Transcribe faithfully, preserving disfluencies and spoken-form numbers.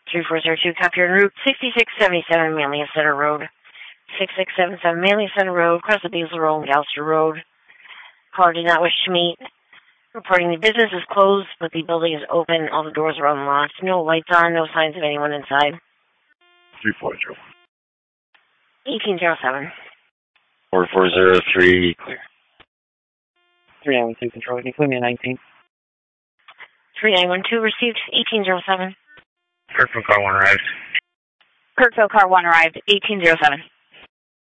three four zero two, copy en route, sixty-six seventy-seven, Manley Center Road. six six seven seven, Manley Center Road, across the Beasley Road, Galster Road. Caller did not wish to meet. Reporting the business is closed, but the building is open. All the doors are unlocked. No lights on, no signs of anyone inside. three four zero. eighteen zero seven. four four zero three, clear. three nine one two, control, can you clear me at nineteen? three nine one two, received, eighteen zero seven. Kirkville car one arrived. Kirkville car one arrived, eighteen zero seven.